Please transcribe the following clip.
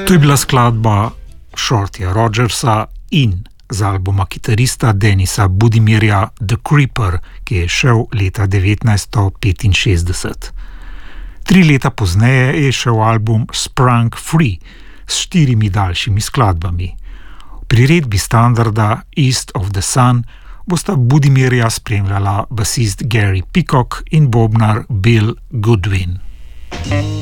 To je bila skladba Shortyja Rogersa in z albuma kitarista Denisa Budimirja The Creeper, ki je šel leta 1965. 3 leta pozneje je šel album Sprung Free s 4 daljšimi skladbami. V priredbi standarda East of the Sun bosta Budimirja spremljala basist Gary Peacock in bobnar Bill Goodwin.